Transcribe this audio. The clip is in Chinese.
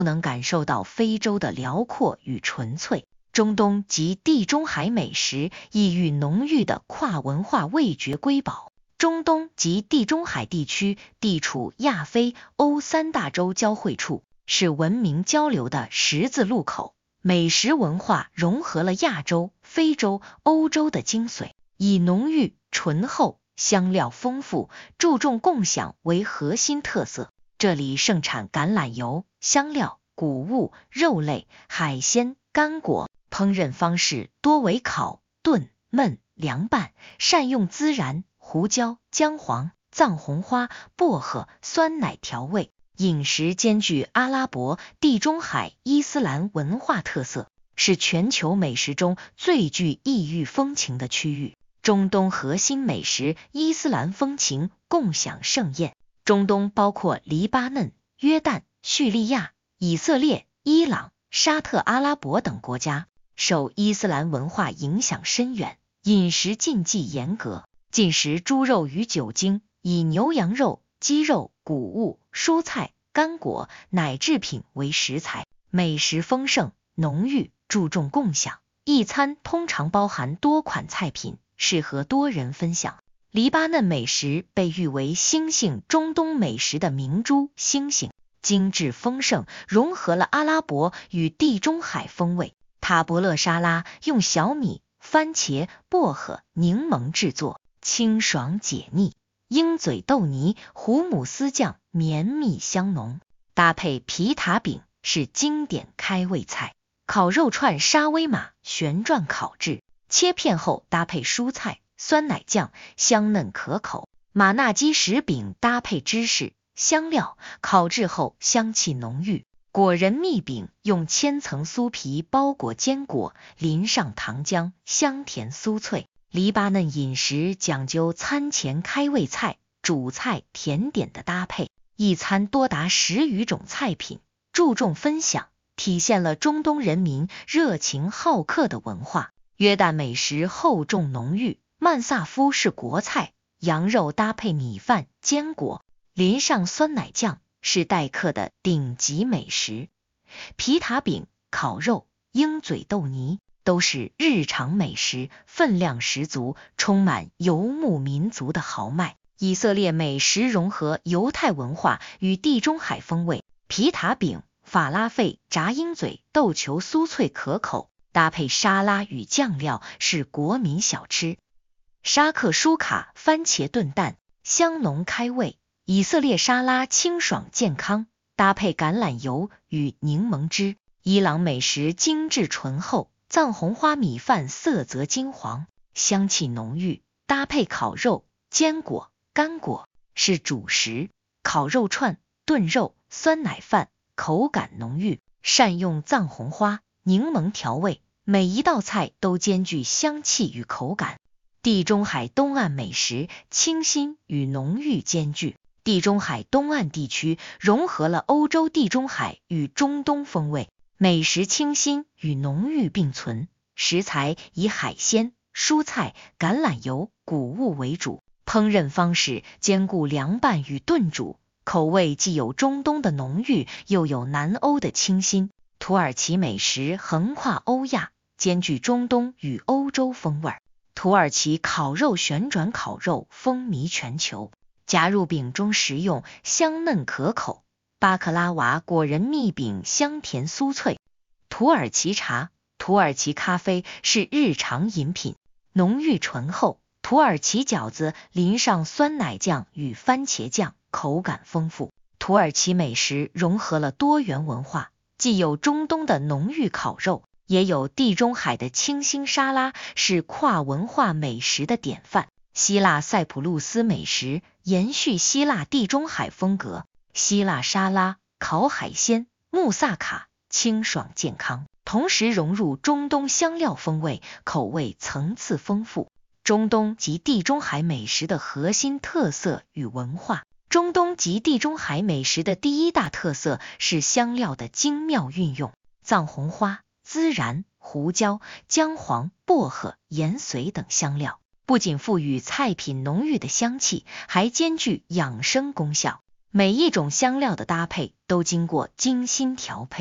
能感受到非洲的辽阔与纯粹。中东及地中海美食异域浓郁的跨文化味觉瑰宝。中东及地中海地区地处亚非欧三大洲交汇处，是文明交流的十字路口。美食文化融合了亚洲、非洲、欧洲的精髓，以浓郁、醇厚、香料丰富、注重共享为核心特色。这里盛产橄榄油、香料、谷物、肉类、海鲜、干果，烹饪方式多为烤、炖、焖、凉拌，善用孜然、胡椒、姜黄、藏红花、薄荷、酸奶调味。饮食兼具阿拉伯、地中海、伊斯兰文化特色，是全球美食中最具异域风情的区域。中东核心美食伊斯兰风情共享盛宴。中东包括黎巴嫩、约旦、叙利亚、以色列、伊朗、沙特阿拉伯等国家，受伊斯兰文化影响深远，饮食禁忌严格，禁食猪肉与酒精，以牛羊肉、鸡肉、谷物、蔬菜、干果、奶制品为食材。美食丰盛浓郁，注重共享，一餐通常包含多款菜品，适合多人分享。黎巴嫩美食被誉为星星中东美食的明珠星星，精致丰盛，融合了阿拉伯与地中海风味。塔伯勒沙拉用小米、番茄、薄荷、柠檬制作，清爽解腻。鹰嘴豆泥、胡姆斯酱绵密香浓，搭配皮塔饼是经典开胃菜。烤肉串沙威玛旋转烤制，切片后搭配蔬菜、酸奶酱，香嫩可口。马纳基什饼搭配芝士、香料，烤制后香气浓郁。果仁蜜饼用千层酥皮包裹坚果，淋上糖浆，香甜酥脆。黎巴嫩饮食讲究餐前开胃菜、主菜、甜点的搭配，一餐多达10余种菜品，注重分享，体现了中东人民热情好客的文化。约旦美食厚重浓郁，曼萨夫是国菜，羊肉搭配米饭、坚果，淋上酸奶酱，是待客的顶级美食。皮塔饼、烤肉、鹰嘴豆泥都是日常美食，分量十足，充满游牧民族的豪迈。以色列美食融合犹太文化与地中海风味，皮塔饼、法拉费、炸鹰嘴豆球酥脆可口，搭配沙拉与酱料是国民小吃。沙克舒卡番茄炖蛋香浓开胃，以色列沙拉清爽健康，搭配橄榄油与柠檬汁。伊朗美食精致醇厚，藏红花米饭色泽金黄，香气浓郁，搭配烤肉、坚果、干果是主食。烤肉串、炖肉、酸奶饭口感浓郁，善用藏红花、柠檬调味，每一道菜都兼具香气与口感。地中海东岸美食清新与浓郁兼具。地中海东岸地区融合了欧洲地中海与中东风味，美食清新与浓郁并存，食材以海鲜、蔬菜、橄榄油、谷物为主，烹饪方式兼顾凉拌与炖煮，口味既有中东的浓郁，又有南欧的清新。土耳其美食横跨欧亚，兼具中东与欧洲风味。土耳其烤肉旋转烤肉风靡全球，夹入饼中食用，香嫩可口。巴克拉瓦果仁蜜饼香甜酥脆。土耳其茶、土耳其咖啡是日常饮品，浓郁醇厚。土耳其饺子淋上酸奶酱与番茄酱，口感丰富。土耳其美食融合了多元文化，既有中东的浓郁烤肉，也有地中海的清新沙拉，是跨文化美食的典范。希腊塞浦路斯美食延续希腊地中海风格，希腊沙拉、烤海鲜、穆萨卡清爽健康，同时融入中东香料风味，口味层次丰富。中东及地中海美食的核心特色与文化。中东及地中海美食的第一大特色是香料的精妙运用，藏红花、孜然、胡椒、姜黄、薄荷、盐髓等香料，不仅赋予菜品浓郁的香气，还兼具养生功效。 每一种香料的搭配都经过精心调配。